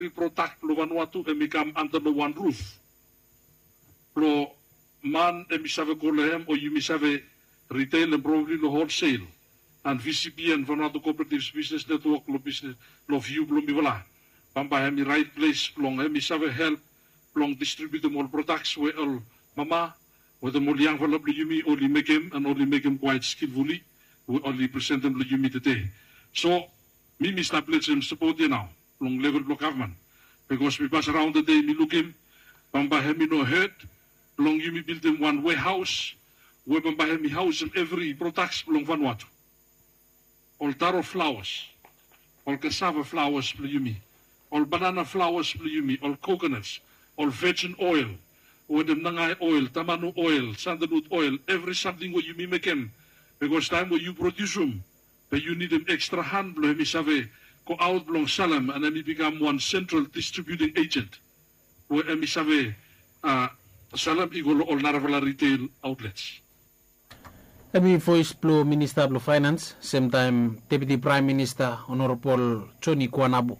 protect lo Vanuatu and become under the one roof. Lo man emisave kolehem o yumisave retail and probably lo wholesale. And VCP and Vanuatu Cooperatives Business Network lo business lo view lo miwala. Pambahemi right place long emisave help long distribute all products we all mama with the moliang for lovely yumi only make him and only make him quite skillfully. We only present them the yumi today. So me Mr. Blitzen support you now long level of government because we pass around the day me look him Pambahemi no hurt long yumi build them one warehouse where Pambahemi house and every products long Vanuatu. All taro flowers, all cassava flowers yumi, all banana flowers yumi, all coconuts. All virgin oil, or the nangai oil, tamanu oil, sandalwood oil, every something what you make them. Because time when you produce them, but you need an extra hand, let me say, go out long salam, and then become one central distributing agent. Where me say, salam equal all Naravala retail outlets. Emi voice plo Minister of Finance, same time Deputy Prime Minister Honorable Johnny Kwanabu.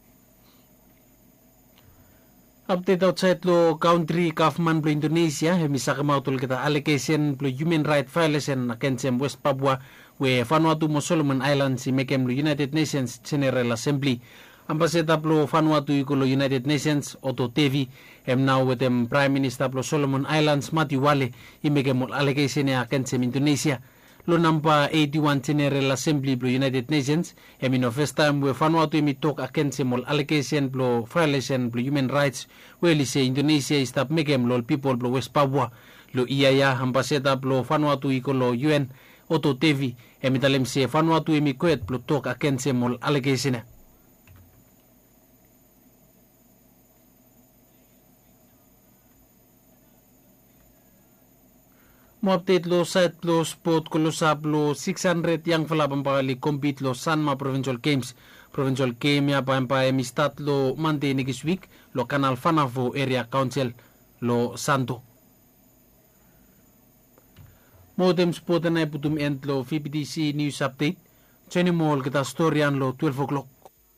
Update outside lo country government blo Indonesia hemi sakamautul kita allegation blo human right violation against West Papua we Vanuatu mo Solomon Islands si mekem lo United Nations General Assembly ambassador blo Vanuatu iko lo United Nations Otto Tevi now with them Prime Minister blo Solomon Islands Mati Wale i mekem mo allegation against Indonesia lo number 81 General Assembly blo United Nations no first time we Vanuatu imi talk against mol allegation blo violation blo human rights we li say Indonesia stop mekem lo people blo West Papua lo iya ambassador blo Vanuatu iko lo UN Otto Tevi talem se Vanuatu imi koet blo talk against mol allegation. Mo update lo set lo sport ko lo sab lo 600 yang fala pampali compete lo Sanma Provincial Games. Provincial Game ya pampa emistat lo Monday next week lo Kanal Fanavo Area Council lo Santo. Modem sport na putum end lo VPTC news update. Cheni mall kita storyan lo 12 o'clock.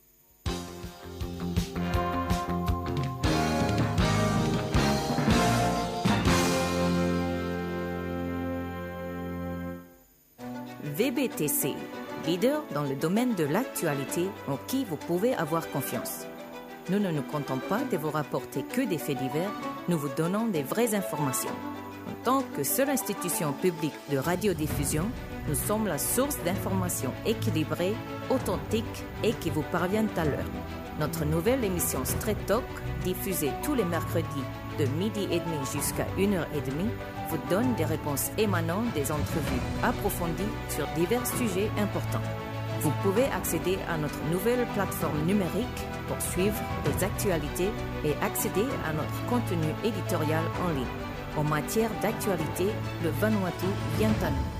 VBTC, leader dans le domaine de l'actualité en qui vous pouvez avoir confiance. Nous ne nous contentons pas de vous rapporter que des faits divers, nous vous donnons des vraies informations. En tant que seule institution publique de radiodiffusion, nous sommes la source d'informations équilibrées, authentiques et qui vous parviennent à l'heure. Notre nouvelle émission Straight Talk, diffusée tous les mercredis de 12h30 jusqu'à 1h30, vous donne des réponses émanant des entrevues approfondies sur divers sujets importants. Vous pouvez accéder à notre nouvelle plateforme numérique pour suivre les actualités et accéder à notre contenu éditorial en ligne. En matière d'actualité, le Vanuatu vient à nous.